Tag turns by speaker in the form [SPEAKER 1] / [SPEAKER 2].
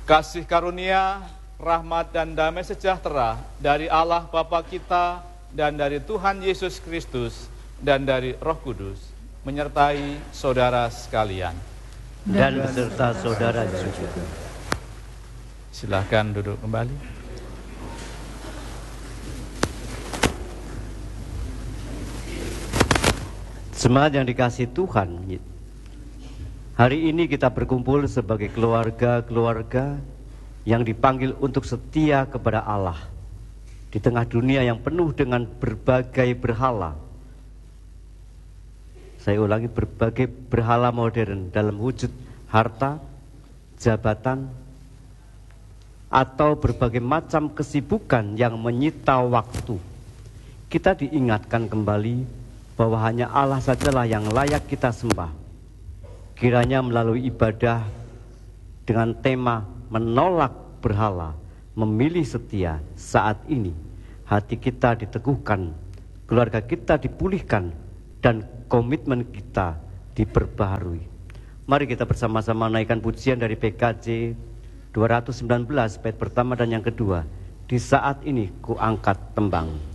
[SPEAKER 1] Kasih karunia, rahmat dan damai sejahtera dari Allah Bapa kita dan dari Tuhan Yesus Kristus dan dari Roh Kudus menyertai saudara sekalian.
[SPEAKER 2] Dan beserta saudara juga.
[SPEAKER 1] Silakan duduk kembali.
[SPEAKER 2] Jemaat yang dikasihi Tuhan, hari ini kita berkumpul sebagai keluarga-keluarga yang dipanggil untuk setia kepada Allah di tengah dunia yang penuh dengan berbagai berhala. Saya ulangi, berbagai berhala modern dalam wujud harta, jabatan, atau berbagai macam kesibukan yang menyita waktu. Kita diingatkan kembali bahwa hanya Allah sajalah yang layak kita sembah. Kiranya melalui ibadah dengan tema menolak berhala, memilih setia, saat ini hati kita diteguhkan, keluarga kita dipulihkan, dan komitmen kita diperbaharui. Mari kita bersama-sama naikkan pujian dari PKJ 219 bait pertama dan yang kedua. Di saat ini ku angkat tembang.